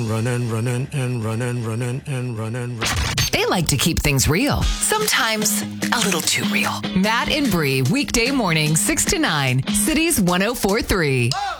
They like to keep things real, sometimes a little too real. Matt and Bree, weekday morning, 6 to 9, Cities 104.3.